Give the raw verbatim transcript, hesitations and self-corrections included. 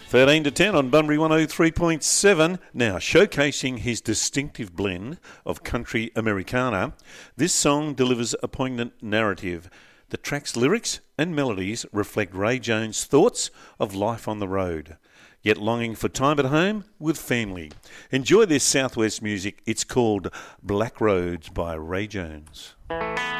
thirteen to ten on Bunbury one oh three point seven. Now, showcasing his distinctive blend of country Americana, this song delivers a poignant narrative. The track's lyrics and melodies reflect Ray Jones' thoughts of life on the road, yet longing for time at home with family. Enjoy this Southwest music. It's called Black Roads by Ray Jones.